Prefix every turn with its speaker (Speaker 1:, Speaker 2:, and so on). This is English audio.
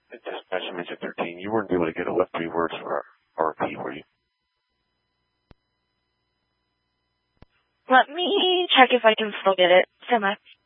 Speaker 1: Dispatch Manager 13, you weren't able to get a left 3 words for RP, were you?
Speaker 2: Let me check if I can still get it. Stand by.